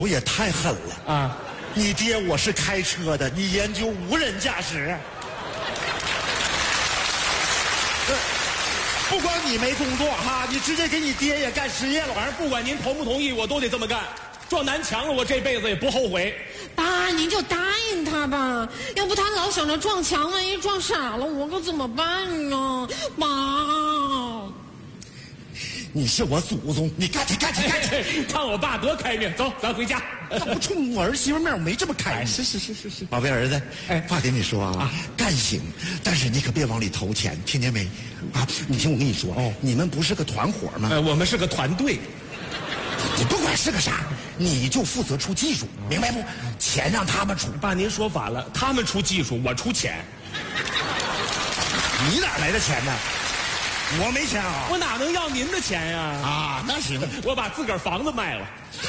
我也太狠了啊！你爹我是开车的，你研究无人驾驶。不光你没工作哈，你直接给你爹也干失业了。 反正不管您同不同意，我都得这么干。撞南墙了，我这辈子也不后悔。 爸，您就答应他吧，要不他老想着撞墙，万一撞傻了，我可怎么办呢？妈， 你是我祖宗，你干去！ 看我爸多开明，走，咱回家。 那不冲我儿媳妇面，我没这么开明。 是， 宝贝儿子，话跟你说啊，干行，但是你可别往里投钱，听见没？啊，你听我跟你说，你们不是个团伙吗？ 我们是个团队。 你不管是个啥，你就负责出技术，明白不？钱让他们出。 爸，您说反了，他们出技术，我出钱。 你哪来的钱呢？我没钱啊！ 我哪能要您的钱呀？ 啊，那行， 我把自个儿房子卖了。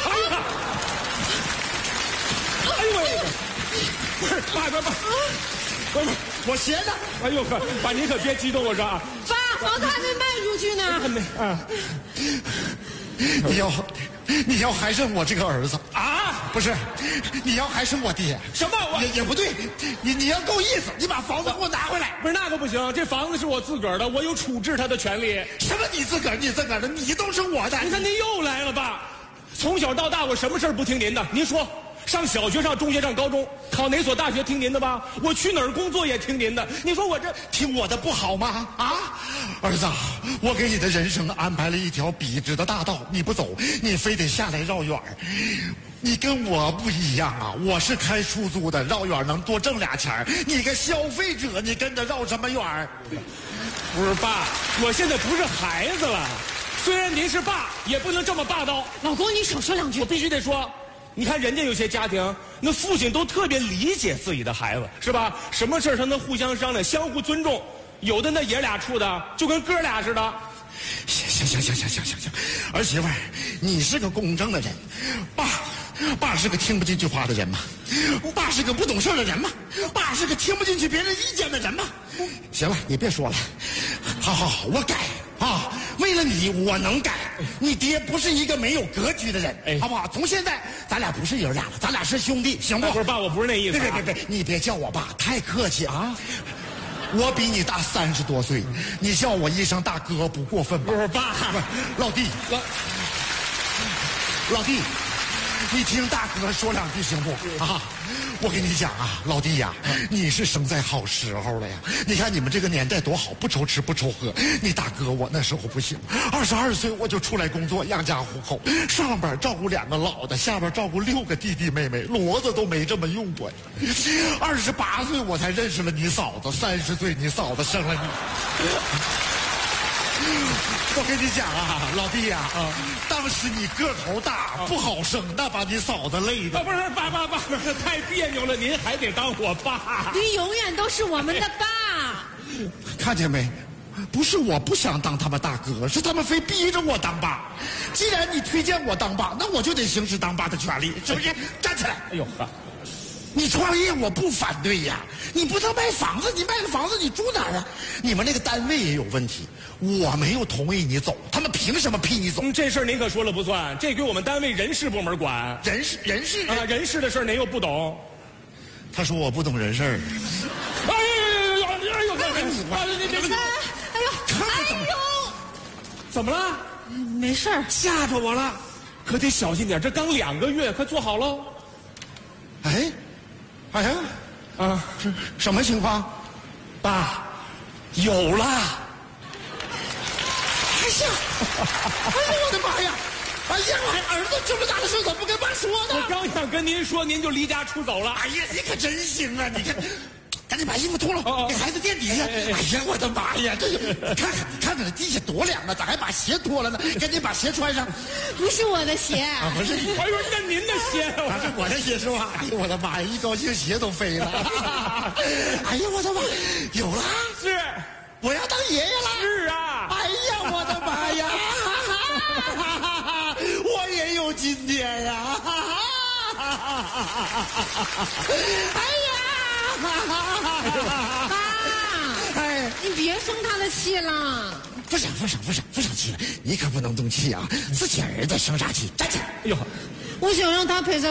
哎呦喂！不是，爸，不是，我鞋呢？哎呦呵，爸您可别激动，我说啊。 爸，房子还没卖出去呢。 还没啊。 你要还是我这个儿子啊？ 不是，你要还是我爹？ 什么？ 也不对，你要够意思，你把房子给我拿回来。 不是那可不行，这房子是我自个儿的，我有处置它的权利。 什么你自个儿的，你都是我的。 你看您又来了吧？从小到大我什么事儿不听您的？您说，上小学、上中学、上高中，考哪所大学听您的吧？我去哪儿工作也听您的。你说我这听我的不好吗？啊，儿子，我给你的人生安排了一条笔直的大道，你不走，你非得下来绕远儿。你跟我不一样啊，我是开出租的，绕远能多挣俩钱儿。你个消费者，你跟着绕什么远儿？ 不是爸，我现在不是孩子了。虽然您是爸，也不能这么霸道。 老公，你少说两句。 我必须得说。你看人家有些家庭，那父亲都特别理解自己的孩子，是吧？什么事儿他能互相商量，相互尊重。有的那爷俩处的就跟哥俩似的。 行，儿媳妇儿，你是个公正的人，爸是个听不进去话的人吗？爸是个不懂事的人吗？爸是个听不进去别人意见的人吗？行了，你别说了，好，我改啊！为了你，我能改。你爹不是一个没有格局的人，好不好？从现在咱俩不是爷俩了，咱俩是兄弟，行不？ 不是爸，我不是那意思。 别，你别叫我爸，太客气啊！我比你大30多岁，你叫我一声大哥不过分吧？ 不是爸， 老弟，你听大哥说两句行不？啊，我跟你讲啊，老弟呀，你是生在好时候了呀。你看你们这个年代多好，不愁吃不愁喝。你大哥我那时候不行，22岁我就出来工作养家糊口，上边照顾2个老的，下边照顾6个弟弟妹妹，骡子都没这么用过呀。28岁我才认识了你嫂子，30岁你嫂子生了你。我跟你讲啊，老弟呀，当时你个头大不好生，那把你嫂子累的。 不是爸，太别扭了，您还得当我爸。 您永远都是我们的爸。 看见没？不是我不想当他们大哥，是他们非逼着我当爸。既然你推荐我当爸，那我就得行使当爸的权利，是不是？站起来！ 哎呦呵。 你创业我不反对呀，你不能卖房子，你卖个房子你住哪儿啊？你们那个单位也有问题，我没有同意你走，他们凭什么批你走？ 这事儿您可说了不算，这归我们单位人事部门管。 人事啊，人事的事儿您又不懂。 他说我不懂人事儿。 哎呦！怎么了？ 没事儿。 吓着我了，可得小心点，这刚2个月，快做好喽。 哎呀，什么情况？ 爸，有了！ 哎呀，我的妈呀！哎呀，儿子这么大的事怎么不跟爸说呢？ 我刚想跟您说，您就离家出走了。 哎呀，你可真行啊！你看，赶紧把衣服脱了，给孩子垫底下。哎呀，我的妈呀！这看这地下多凉啊，咋还把鞋脱了呢？赶紧把鞋穿上。 不是我的鞋啊，不是。 哎呦，那您的鞋， 是我的鞋是吧？哎呦，我的妈呀！一高兴鞋都飞了。哎呀，我的妈！有了， 是， 我要当爷爷了。 是啊。 哎呀，我的妈呀！我也有今天呀！哎呀！ 爸，你别生他的气了。 不生气了，你可不能动气啊！自己儿子生啥气？站起来！ 哎呦， 我想让他陪在